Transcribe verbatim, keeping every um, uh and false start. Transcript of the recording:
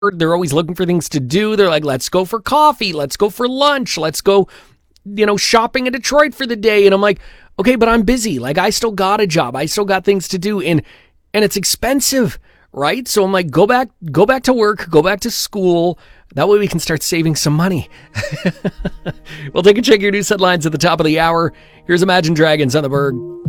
They're always looking for things to do. They're like, let's go for coffee. Let's go for lunch. Let's go, you know, shopping in Detroit for the day. And I'm like, okay, but I'm busy. Like, I still got a job. I still got things to do. And, and it's expensive, right? So I'm like, go back, go back to work, go back to school. That way we can start saving some money. We'll take a check of your news headlines at the top of the hour. Here's Imagine Dragons on the Berg.